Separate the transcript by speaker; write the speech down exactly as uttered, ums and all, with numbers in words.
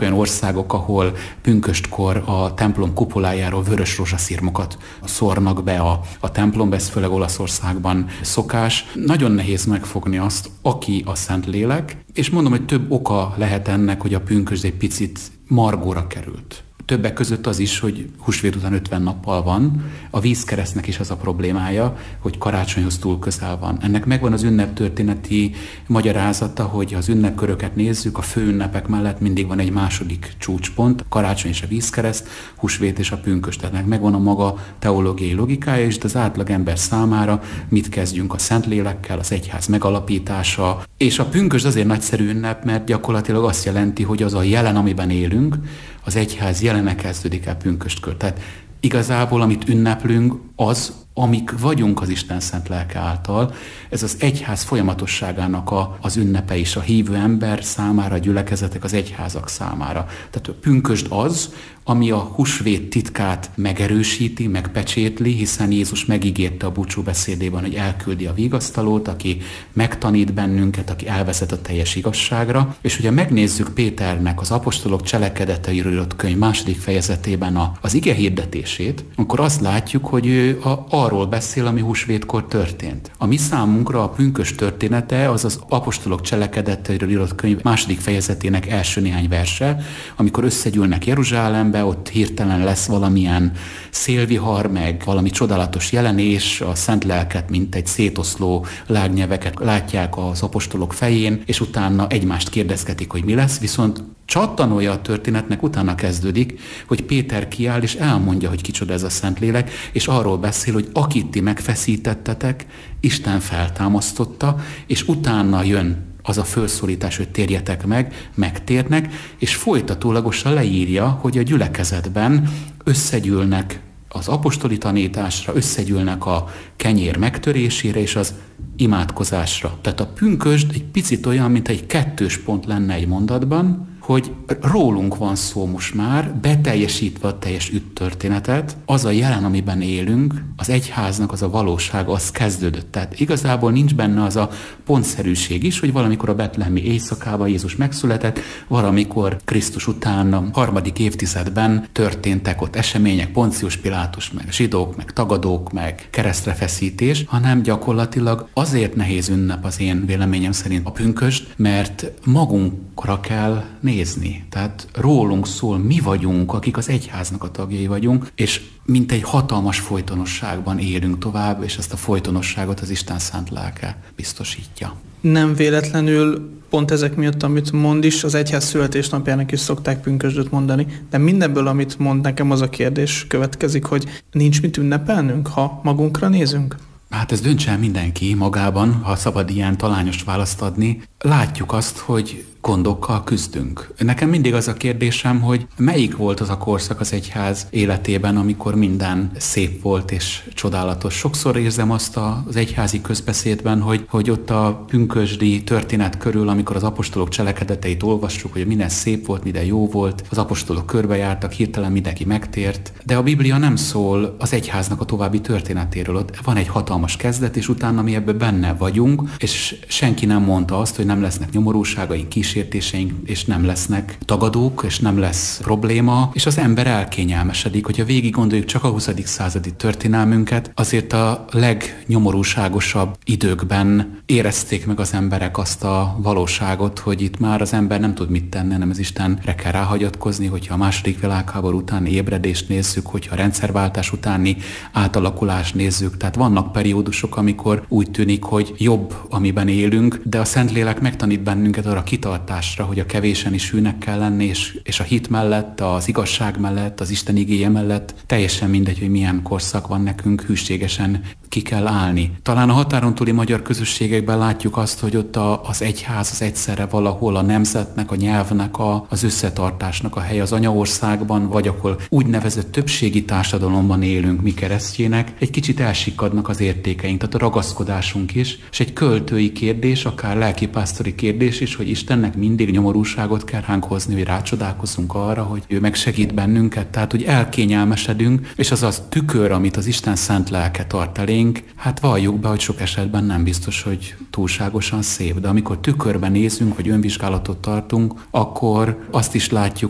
Speaker 1: vannak olyan országok, ahol pünköstkor a templom kupolájáról vörös rózsaszirmokat szórnak be a, a templomba, ez főleg Olaszországban szokás. Nagyon nehéz megfogni azt, aki a Szentlélek, és mondom, hogy több oka lehet ennek, hogy a pünkösd egy picit margóra került. Többek között az is, hogy húsvét után ötven nappal van, a vízkeresztnek is az a problémája, hogy karácsonyhoz túl közel van. Ennek megvan az ünneptörténeti magyarázata, hogy az ünnepköröket nézzük, a fő ünnepek mellett mindig van egy második csúcspont, a karácsony és a vízkereszt, húsvét és a pünkösd. Ennek megvan a maga teológiai logikája, és az átlagember számára mit kezdjünk a Szentlélekkel, az egyház megalapítása. És a pünkösd azért nagyszerű ünnep, mert gyakorlatilag azt jelenti, hogy az a jelen, amiben élünk, az egyház jelene kezdődik el pünköstkor. Tehát igazából, amit ünneplünk, az, amik vagyunk az Isten szent lelke által, ez az egyház folyamatosságának a, az ünnepe is a hívő ember számára, a gyülekezetek, az egyházak számára. Tehát a pünkösd az, ami a húsvét titkát megerősíti, megpecsétli, hiszen Jézus megígérte a búcsúbeszédében, hogy elküldi a vigasztalót, aki megtanít bennünket, aki elvezet a teljes igazságra. És hogyha megnézzük Péternek az apostolok cselekedeteiről írott könyv második fejezetében a, az ige hirdetését, akkor azt látjuk, hogy ő a, arról beszél, ami húsvétkor történt. A mi számunkra a pünkösd története az az apostolok cselekedeteiről írott könyv második fejezetének első néhány verse, amikor összegyűlnek Jeruzsálembe, ott hirtelen lesz valamilyen szélvihar, meg valami csodálatos jelenés, a szent lelket, mint egy szétoszló lágnyelveket látják az apostolok fején, és utána egymást kérdezgetik, hogy mi lesz, viszont csattanója a történetnek utána kezdődik, hogy Péter kiáll és elmondja, hogy kicsoda ez a Szentlélek, és arról beszél, hogy akit ti megfeszítettetek, Isten feltámasztotta, és utána jön az a felszólítás, hogy térjetek meg, megtérnek, és folytatólagosan leírja, hogy a gyülekezetben összegyűlnek az apostoli tanításra, összegyűlnek a kenyér megtörésére és az imádkozásra. Tehát a pünkösd egy picit olyan, mint egy kettős pont lenne egy mondatban, hogy rólunk van szó most már, beteljesítve a teljes üttörténetet, az a jelen, amiben élünk, az egyháznak az a valóság, az kezdődött. Tehát igazából nincs benne az a pontszerűség is, hogy valamikor a betlehemi éjszakában Jézus megszületett, valamikor Krisztus után a harmadik évtizedben történtek ott események, Poncius Pilátus, meg zsidók, meg tagadók, meg keresztrefeszítés, hanem gyakorlatilag azért nehéz ünnep az én véleményem szerint a pünkösd, mert magunkra kell nézni. Tehát rólunk szól, mi vagyunk, akik az egyháznak a tagjai vagyunk, és mint egy hatalmas folytonosságban élünk tovább, és ezt a folytonosságot az Isten szent lelke biztosítja.
Speaker 2: Nem véletlenül pont ezek miatt, amit mond is, az egyház születésnapjának is szokták pünkösdöt mondani, de mindebből, amit mond, nekem az a kérdés következik, hogy nincs mit ünnepelnünk, ha magunkra nézünk?
Speaker 1: Hát ez döntse el mindenki magában, ha szabad ilyen talányos választ adni. Látjuk azt, hogy gondokkal küzdünk. Nekem mindig az a kérdésem, hogy melyik volt az a korszak az egyház életében, amikor minden szép volt és csodálatos. Sokszor érzem azt az egyházi közbeszédben, hogy, hogy ott a pünkösdi történet körül, amikor az apostolok cselekedeteit olvassuk, hogy minden szép volt, minden jó volt, az apostolok körbejártak, hirtelen mindenki megtért. De a Biblia nem szól az egyháznak a további történetéről. Ott van egy hatalmas kezdet, és utána mi ebben benne vagyunk, és senki nem mondta azt, hogy nem lesznek nyomorúságaink, kísértéseink, és nem lesznek tagadók, és nem lesz probléma, és az ember elkényelmesedik. Hogyha végig gondoljuk csak a huszadik századi történelmünket, azért a legnyomorúságosabb időkben érezték meg az emberek azt a valóságot, hogy itt már az ember nem tud mit tenni, nem az Istenre kell ráhagyatkozni, hogyha a második világháború utáni ébredést nézzük, hogyha a rendszerváltás utáni átalakulást nézzük. Tehát vannak periódusok, amikor úgy tűnik, hogy jobb, amiben élünk, de a Szentlélek megtanít bennünket arra kitartásra, hogy a kevésen is hűnek kell lenni, és, és a hit mellett, az igazság mellett, az Isten igéje mellett teljesen mindegy, hogy milyen korszak van nekünk, hűségesen ki kell állni. Talán a határon túli magyar közösségekben látjuk azt, hogy ott a, az egyház az egyszerre valahol a nemzetnek, a nyelvnek, a, az összetartásnak a hely az anyaországban, vagy akkor úgynevezett többségi társadalomban élünk mi keresztjének, egy kicsit elsikadnak az értékeink, tehát a ragaszkodásunk is, és egy költői kérdés, akár lelkipásztori kérdés is, hogy Istennek mindig nyomorúságot kell ránk hozni, hogy rácsodálkozzunk arra, hogy ő megsegít bennünket, tehát hogy elkényelmesedünk, és az az tükör, amit az Isten szent lelke tart elénk, hát valljuk be, hogy sok esetben nem biztos, hogy túlságosan szép, de amikor tükörben nézünk, vagy önvizsgálatot tartunk, akkor azt is látjuk,